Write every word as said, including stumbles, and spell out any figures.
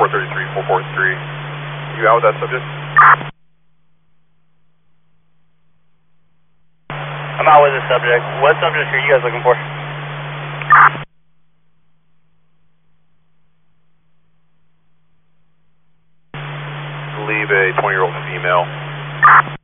four three three, four four three. You out with that subject? I'm out with the subject. What subject are you guys looking for? I believe a twenty-year-old female.